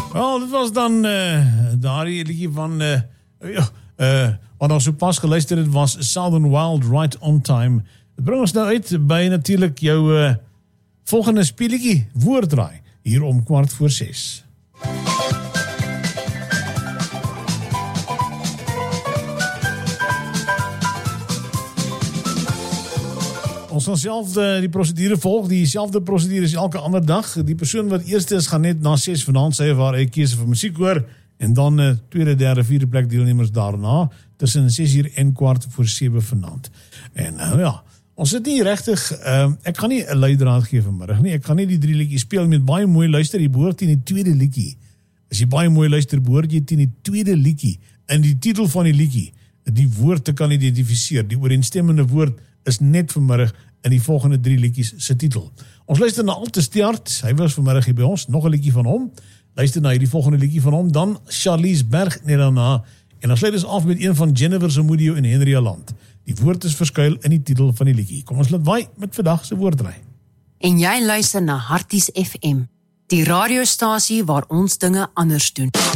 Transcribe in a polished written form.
Wel, dit was dan daardie liedjie van wat ons so pas geluister het was Southern Wild Right on Time. Dit bring ons nou uit by natuurlik jou volgende speletjie woorddraai hier om 5:15. Ons gaan self die procedure volg, diezelfde procedure is elke ander dag. Die persoon wat eerste is, gaan net na 6 vanaand sê waar hy kies vir musiek hoor, en dan tweede, derde, vierde plek deelnemers daarna, tussen 6:00 en 6:15 vanaand. En ja, ons het nie regtig, ek gaan nie 'n leidraad gee vanmiddag nie, ek gaan nie die 3 liedjies speel met baie mooi luister, jy behoort in die tweede liedjie. As jy baie mooi luister, behoort jy in die tweede liedjie, in die titel van die liedjie, die woord te kan identifiseer, die ooreenstemmende woord is net vanmiddag in die volgende 3 liedjies se titel. Ons luister na Alte Steart, hy was vanmiddag hier by ons, nog 'n liedjie van hom, luister na hierdie volgende liedjie van hom, dan Charlize Berg net daarna, en dan sluit ons af met een van Jennifer Zamudio en Henry Aland. Die woord is verskuil in die titel van die liedjie. Kom ons laat waai met vandag se woorddraai. En jy luister na Harties FM, die radiostasie waar ons dinge anders doen.